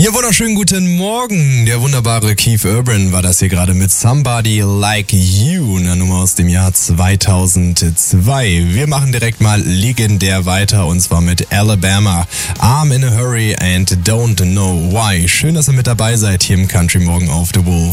Ja, wunderschönen guten Morgen. Der wunderbare Keith Urban war das hier gerade mit Somebody Like You, eine Nummer aus dem Jahr 2002. Wir machen direkt mal legendär weiter und zwar mit Alabama. I'm in a hurry and don't know why. Schön, dass ihr mit dabei seid hier im Country Morgen auf The Wolf.